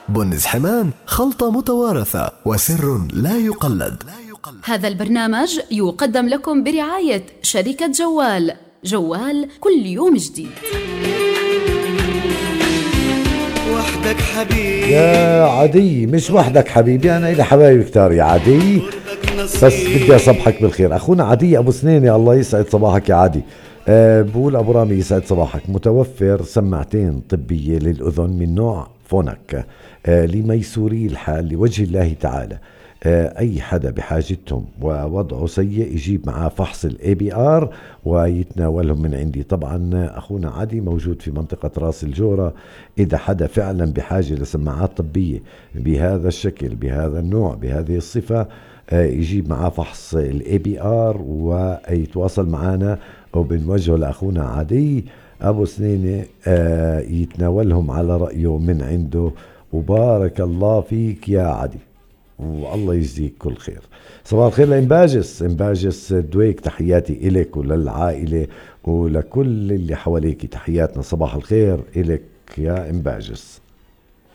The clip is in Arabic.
بنز حمان خلطة متوارثة وسر لا يقلد. هذا البرنامج يقدم لكم برعاية شركة جوال. جوال كل يوم جديد. وحدك حبيبي يا عدي، مش وحدك حبيبي، أنا إلي حبايب كتار يا عدي، بس بدي أصبحك بالخير. أخونا عدي أبو سنينة، الله يسعد صباحك يا عدي. بقول أبو رامي يسعد صباحك. متوفر سماعتين طبية للأذن من نوع فونك لميسوري الحال لوجه الله تعالى. أي حدا بحاجتهم ووضعه سيء يجيب معاه فحص ABR ويتناولهم من عندي. طبعا أخونا عدي موجود في منطقة راس الجورة. إذا حدا فعلا بحاجة لسماعات طبية بهذا الشكل بهذا النوع بهذه الصفة يجيب معاه فحص ABR ويتواصل معنا، وبنوجهه لأخونا عدي أبو سنينة يتناولهم على رأيه من عنده. وبارك الله فيك يا عدي، والله يجزيك كل خير. صباح الخير لإمباجس دويك، تحياتي إليك وللعائلة ولكل اللي حواليك، تحياتنا صباح الخير إليك يا إمباجس.